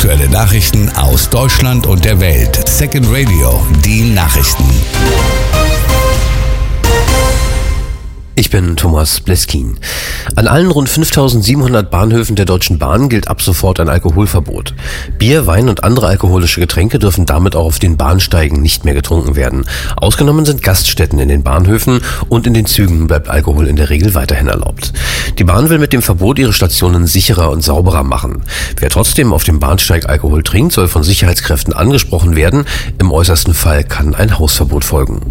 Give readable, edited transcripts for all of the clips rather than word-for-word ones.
Aktuelle Nachrichten aus Deutschland und der Welt. Second Radio, die Nachrichten. Ich bin Thomas Bleskin. An allen rund 5.700 Bahnhöfen der Deutschen Bahn gilt ab sofort ein Alkoholverbot. Bier, Wein und andere alkoholische Getränke dürfen damit auch auf den Bahnsteigen nicht mehr getrunken werden. Ausgenommen sind Gaststätten in den Bahnhöfen und in den Zügen bleibt Alkohol in der Regel weiterhin erlaubt. Die Bahn will mit dem Verbot ihre Stationen sicherer und sauberer machen. Wer trotzdem auf dem Bahnsteig Alkohol trinkt, soll von Sicherheitskräften angesprochen werden. Im äußersten Fall kann ein Hausverbot folgen.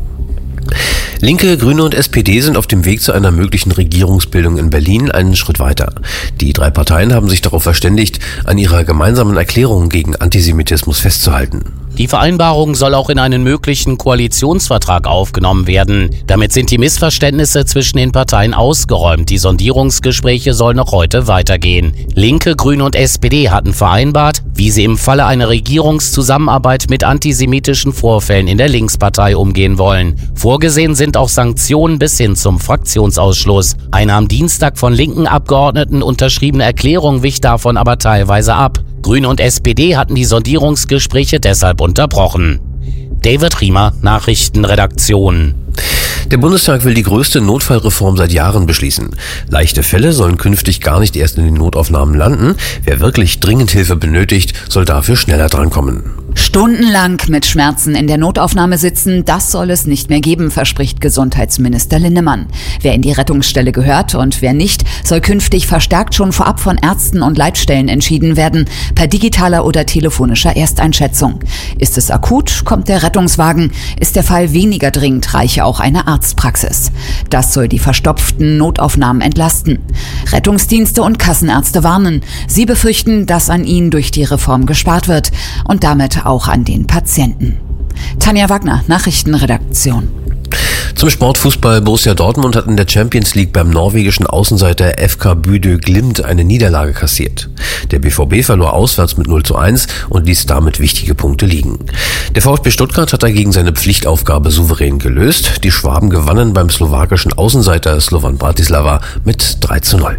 Linke, Grüne und SPD sind auf dem Weg zu einer möglichen Regierungsbildung in Berlin einen Schritt weiter. Die drei Parteien haben sich darauf verständigt, an ihrer gemeinsamen Erklärung gegen Antisemitismus festzuhalten. Die Vereinbarung soll auch in einen möglichen Koalitionsvertrag aufgenommen werden. Damit sind die Missverständnisse zwischen den Parteien ausgeräumt. Die Sondierungsgespräche sollen noch heute weitergehen. Linke, Grüne und SPD hatten vereinbart, wie sie im Falle einer Regierungszusammenarbeit mit antisemitischen Vorfällen in der Linkspartei umgehen wollen. Vorgesehen sind auch Sanktionen bis hin zum Fraktionsausschluss. Eine am Dienstag von linken Abgeordneten unterschriebene Erklärung wich davon aber teilweise ab. Grüne und SPD hatten die Sondierungsgespräche deshalb unterbrochen. David Riemer, Nachrichtenredaktion. Der Bundestag will die größte Notfallreform seit Jahren beschließen. Leichte Fälle sollen künftig gar nicht erst in den Notaufnahmen landen. Wer wirklich dringend Hilfe benötigt, soll dafür schneller drankommen. Stundenlang mit Schmerzen in der Notaufnahme sitzen, das soll es nicht mehr geben, verspricht Gesundheitsminister Linnemann. Wer in die Rettungsstelle gehört und wer nicht, soll künftig verstärkt schon vorab von Ärzten und Leitstellen entschieden werden, per digitaler oder telefonischer Ersteinschätzung. Ist es akut, kommt der Rettungswagen. Ist der Fall weniger dringend, reiche auch eine Arztpraxis. Das soll die verstopften Notaufnahmen entlasten. Rettungsdienste und Kassenärzte warnen. Sie befürchten, dass an ihnen durch die Reform gespart wird und damit auch an den Patienten. Tanja Wagner, Nachrichtenredaktion. Zum Sportfußball: Borussia Dortmund hat in der Champions League beim norwegischen Außenseiter FK Bodø Glimt eine Niederlage kassiert. Der BVB verlor auswärts mit 0:1 und ließ damit wichtige Punkte liegen. Der VfB Stuttgart hat dagegen seine Pflichtaufgabe souverän gelöst. Die Schwaben gewannen beim slowakischen Außenseiter Slovan Bratislava mit 3:0.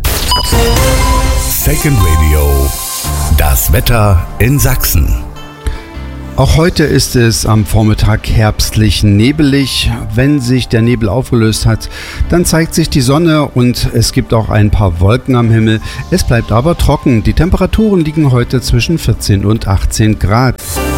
Second Radio, das Wetter in Sachsen. Auch heute ist es am Vormittag herbstlich nebelig. Wenn sich der Nebel aufgelöst hat, dann zeigt sich die Sonne und es gibt auch ein paar Wolken am Himmel. Es bleibt aber trocken. Die Temperaturen liegen heute zwischen 14 und 18 Grad.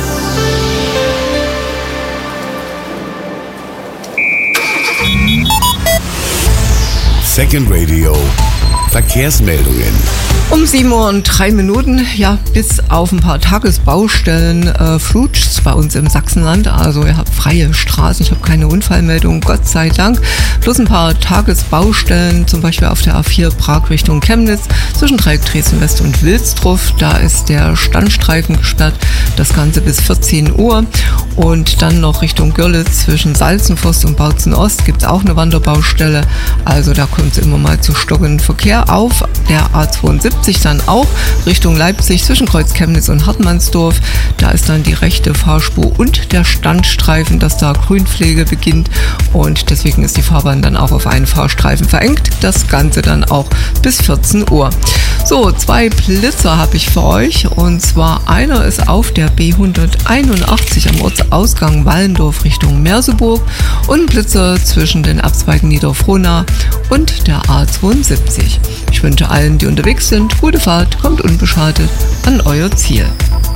Second Radio, Verkehrsmeldungen. Um 7:03 Uhr, ja, bis auf ein paar Tagesbaustellen flutscht's bei uns im Sachsenland. Also ihr habt freie Straßen, ich habe keine Unfallmeldung, Gott sei Dank. Plus ein paar Tagesbaustellen, zum Beispiel auf der A4 Prag Richtung Chemnitz, zwischen Dreieck Dresden West und Wilsdruff. Da ist der Standstreifen gesperrt, das Ganze bis 14 Uhr. Und dann noch Richtung Görlitz zwischen Salzenforst und Bautzen Ost gibt es auch eine Wanderbaustelle. Also da kommt es immer mal zu stockendem Verkehr auf. Der A72 dann auch Richtung Leipzig zwischen Kreuz Chemnitz und Hartmannsdorf. Da ist dann die rechte Fahrspur und der Standstreifen, dass da Grünpflege beginnt. Und deswegen ist die Fahrbahn dann auch auf einen Fahrstreifen verengt. Das Ganze dann auch bis 14 Uhr. So, 2 Blitzer habe ich für euch. Und zwar einer ist auf der B181 am Ortsausgang Wallendorf Richtung Merseburg und ein Blitzer zwischen den Abzweigen Niederfrohnau und der A72. Ich wünsche allen, die unterwegs sind, gute Fahrt, kommt unbeschadet an euer Ziel.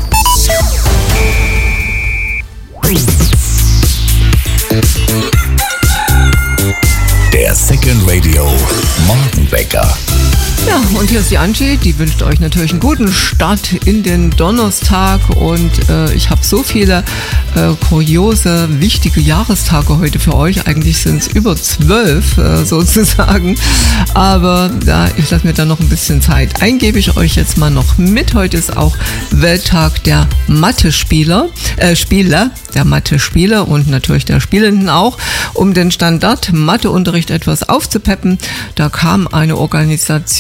Der Second Radio Morgenwecker. Ja, und hier ist die Angie, die wünscht euch natürlich einen guten Start in den Donnerstag und ich habe so viele kuriose, wichtige Jahrestage heute für euch. Eigentlich sind es über 12 sozusagen, aber ich lasse mir da noch ein bisschen Zeit. Einen gebe ich euch jetzt mal noch mit. Heute ist auch Welttag der Mathe-Spieler, der Mathe-Spieler und natürlich der Spielenden auch. Um den Standard Matheunterricht etwas aufzupeppen, da kam eine Organisation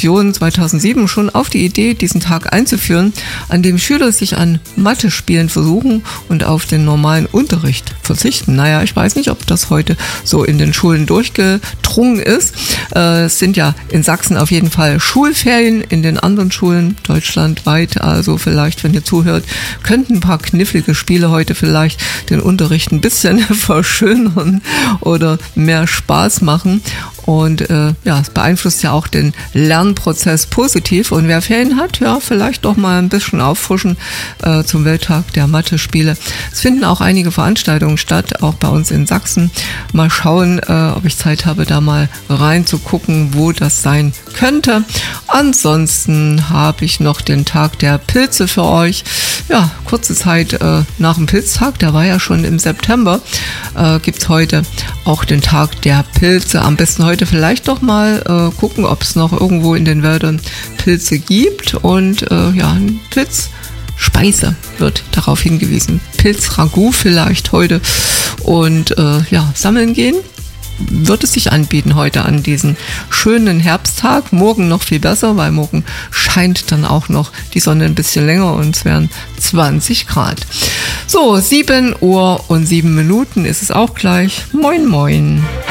Direktion 2007 schon auf die Idee, diesen Tag einzuführen, an dem Schüler sich an Mathe-Spielen versuchen und auf den normalen Unterricht verzichten. Naja, ich weiß nicht, ob das heute so in den Schulen durchgedrungen ist. Es sind ja in Sachsen auf jeden Fall Schulferien, in den anderen Schulen deutschlandweit. Also vielleicht, wenn ihr zuhört, könnten ein paar knifflige Spiele heute vielleicht den Unterricht ein bisschen verschönern oder mehr Spaß machen. Und es beeinflusst ja auch den Lernprozess positiv. Und wer Ferien hat, ja, vielleicht doch mal ein bisschen auffrischen zum Welttag der Mathe-Spiele. Es finden auch einige Veranstaltungen statt, auch bei uns in Sachsen. Mal schauen, ob ich Zeit habe, da mal reinzugucken, wo das sein könnte. Ansonsten habe ich noch den Tag der Pilze für euch. Ja, kurze Zeit nach dem Pilztag, der war ja schon im September, gibt's heute auch den Tag der Pilze. Am besten heute vielleicht doch mal gucken, ob es noch irgendwo in den Wäldern Pilze gibt. Und ein Pilzspeise wird darauf hingewiesen. Pilzragout vielleicht heute. Und sammeln gehen wird es sich anbieten heute an diesen schönen Herbsttag. Morgen noch viel besser, weil morgen scheint dann auch noch die Sonne ein bisschen länger und es wären 20 Grad. So, 7:07 ist es auch gleich. Moin, moin.